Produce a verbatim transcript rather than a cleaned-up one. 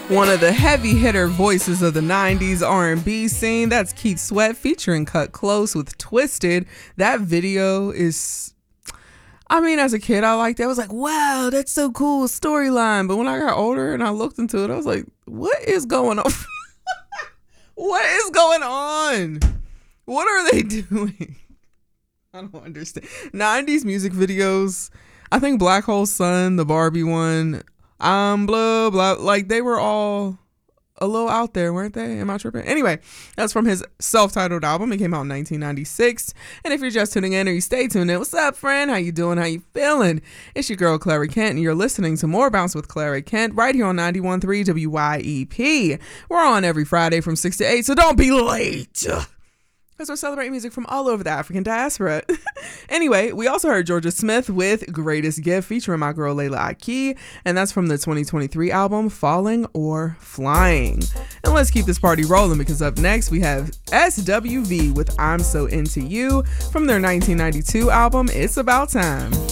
One of the heavy hitter voices of the nineties R and B scene, that's Keith Sweat featuring Cut Close with Twisted. That video is, I mean, as a kid, I liked it. I was like, wow, that's so cool, storyline. But when I got older and I looked into it, I was like, what is going on? What is going on? What are they doing? I don't understand. nineties music videos, I think Black Hole Sun, the Barbie one, um, blah, blah, like they were all a little out there, weren't they? Am I tripping? Anyway, that's from his self-titled album. It came out in nineteen ninety-six. And if you're just tuning in or you stay tuned in, what's up, friend? How you doing? How you feeling? It's your girl, Clary Kent, and you're listening to More Bounce with Clary Kent right here on ninety-one point three W Y E P. We're on every Friday from six to eight, so don't be late, because we're celebrating music from all over the African diaspora. Anyway, we also heard Georgia Smith with Greatest Gift featuring my girl Layla Aki, and that's from the twenty twenty-three album Falling or Flying. And let's keep this party rolling, because up next we have S W V with I'm So Into You from their nineteen ninety-two album It's About Time.